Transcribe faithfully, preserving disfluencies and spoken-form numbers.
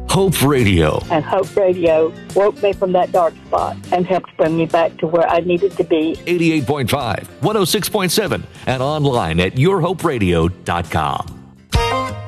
Hope Radio. And Hope Radio woke me from that dark spot and helped bring me back to where I needed to be. eighty-eight point five, one oh six point seven, and online at your hope radio dot com.